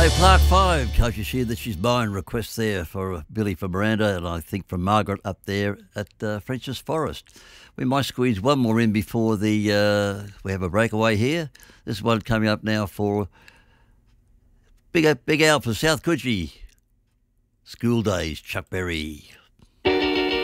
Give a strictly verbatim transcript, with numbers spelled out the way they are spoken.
So Clark Five, Coach shared that she's buying requests there for Billy from Miranda, and I think from Margaret up there at uh, French's Forest. We might squeeze one more in before the uh, we have a breakaway here. This one coming up now for Big Big Al for South Coogee. School Days, Chuck Berry.